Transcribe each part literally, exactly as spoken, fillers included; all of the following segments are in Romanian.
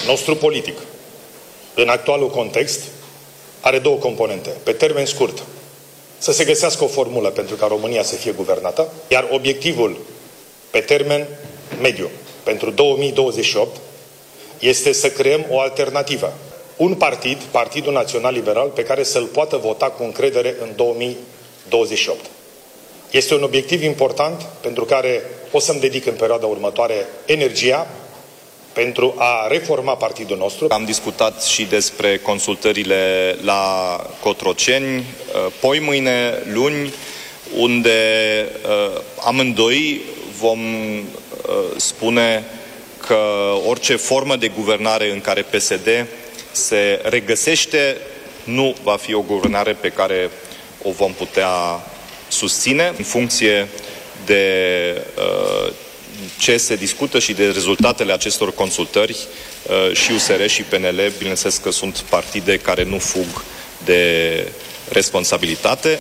nostru politic, în actualul context, are două componente. Pe termen scurt, să se găsească o formulă pentru ca România să fie guvernată, iar obiectivul pe termen mediu, pentru două mii douăzeci și opt, este să creăm o alternativă. Un partid, Partidul Național Liberal, pe care să-l poată vota cu încredere în două mii douăzeci și opt. Este un obiectiv important pentru care o să-mi dedic în perioada următoare energia pentru a reforma partidul nostru. Am discutat și despre consultările la Cotroceni, poi mâine, luni, unde amândoi vom spune că orice formă de guvernare în care P S D se regăsește nu va fi o guvernare pe care o vom putea susține în funcție de uh, ce se discută și de rezultatele acestor consultări. Uh, și U S R și P N L, bineînțeles că sunt partide care nu fug de responsabilitate.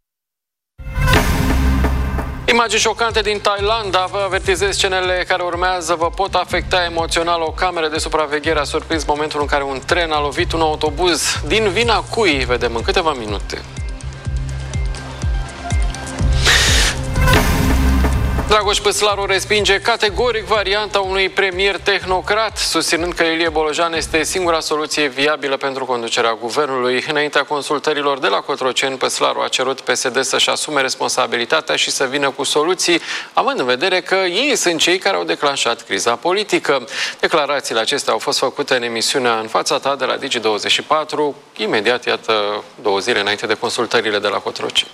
Imagini șocante din Thailanda. Vă avertizez, scenele care urmează vă pot afecta emoțional. O cameră de supraveghere a surprins momentul în care un tren a lovit un autobuz. Din vina cui? Vedem în câteva minute. Dragoș Păslaru respinge categoric varianta unui premier tehnocrat, susținând că Ilie Bolojan este singura soluție viabilă pentru conducerea guvernului. Înaintea consultărilor de la Cotroceni, Păslaru a cerut P S D să-și asume responsabilitatea și să vină cu soluții, având în vedere că ei sunt cei care au declanșat criza politică. Declarațiile acestea au fost făcute în emisiunea În fața ta de la Digi douăzeci și patru, imediat, iată, două zile înainte de consultările de la Cotroceni.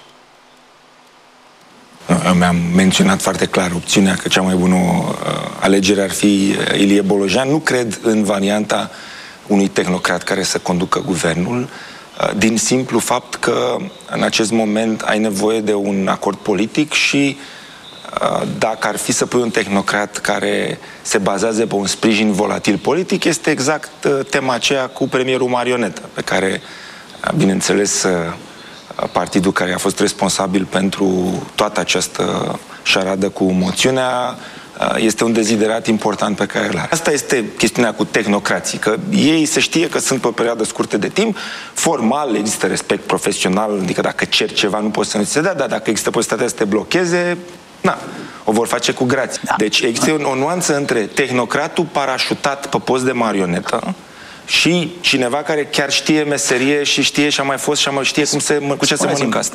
Mi-am menționat foarte clar opțiunea că cea mai bună uh, alegere ar fi Ilie Bolojan. Nu cred în varianta unui tehnocrat care să conducă guvernul, uh, din simplu fapt că în acest moment ai nevoie de un acord politic și uh, dacă ar fi să pui un tehnocrat care se bazează pe un sprijin volatil politic, este exact uh, tema aceea cu premierul marionetă, pe care, uh, bineînțeles, uh, partidul care a fost responsabil pentru toată această șaradă cu moțiunea este un deziderat important pe care îl are. Asta este chestiunea cu tehnocrații, că ei se știe că sunt pe o perioadă scurtă de timp, formal există respect profesional, adică dacă cer ceva nu poți să nu ți se dea, dar dacă există posibilitatea să te blocheze, na, o vor face cu grație. Da. Deci există o, o nuanță între tehnocratul parașutat pe post de marionetă și cineva care chiar știe meserie și știe și a mai fost și a mai știe cum se, cu ce se mănâncă asta.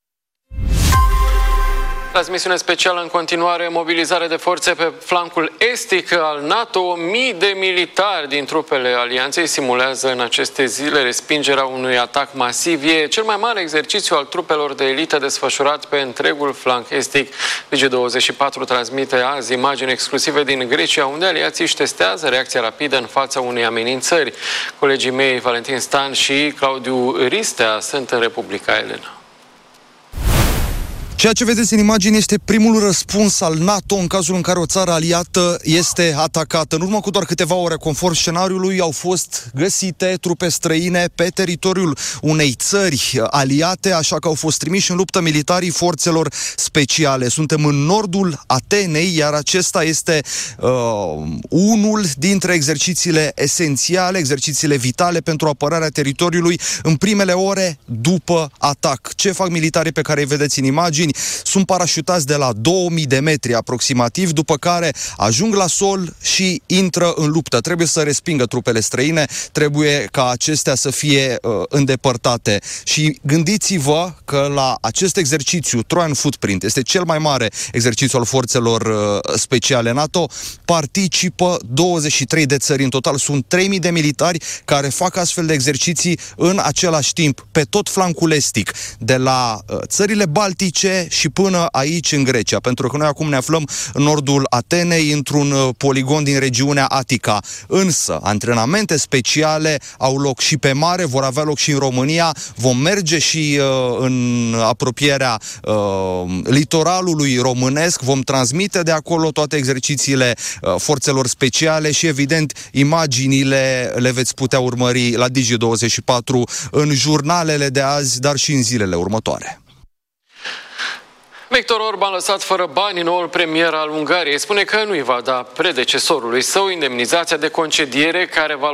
Transmisiune specială în continuare, mobilizare de forțe pe flancul estic al NATO. Mii de militari din trupele alianței simulează în aceste zile respingerea unui atac masiv. E cel mai mare exercițiu al trupelor de elită desfășurat pe întregul flanc estic. Digi douăzeci și patru transmite azi imagini exclusive din Grecia, unde aliații își testează reacția rapidă în fața unei amenințări. Colegii mei Valentin Stan și Claudiu Ristea sunt în Republica Elena. Ceea ce vedeți în imagine este primul răspuns al NATO în cazul în care o țară aliată este atacată. În urmă cu doar câteva ore, conform scenariului, au fost găsite trupe străine pe teritoriul unei țări aliate, așa că au fost trimiși în luptă militarii forțelor speciale. Suntem în nordul Atenei, iar acesta este uh, unul dintre exercițiile esențiale, exercițiile vitale pentru apărarea teritoriului în primele ore după atac. Ce fac militarii pe care îi vedeți în imagini? Sunt parașutați de la două mii de metri aproximativ, după care ajung la sol și intră în luptă. Trebuie să respingă trupele străine, trebuie ca acestea să fie uh, îndepărtate. Și gândiți-vă că la acest exercițiu, Trojan Footprint, este cel mai mare exercițiu al forțelor uh, speciale NATO, participă douăzeci și trei de țări în total. Sunt trei mii de militari care fac astfel de exerciții în același timp, pe tot flancul estic, de la uh, țările baltice și până aici în Grecia, pentru că noi acum ne aflăm în nordul Atenei, într-un poligon din regiunea Atica. Însă, antrenamente speciale au loc și pe mare, vor avea loc și în România, vom merge și uh, în apropierea uh, litoralului românesc, vom transmite de acolo toate exercițiile uh, forțelor speciale și, evident, imaginile le veți putea urmări la Digi douăzeci și patru în jurnalele de azi, dar și în zilele următoare. Victor Orban, lăsat fără bani, noul premier al Ungariei, spune că nu îi va da predecesorului său indemnizația de concediere care va